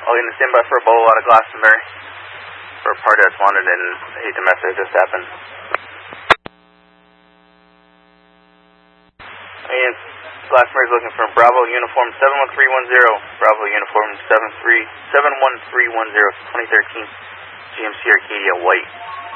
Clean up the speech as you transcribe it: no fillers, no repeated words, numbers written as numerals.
going to stand by for a bolo out of Glastonbury for a party that's wanted, and I hate to mess it just happened. And Glastonbury's looking for Bravo Uniform 71310. Bravo Uniform 71310, 2013 GMC Arcadia White.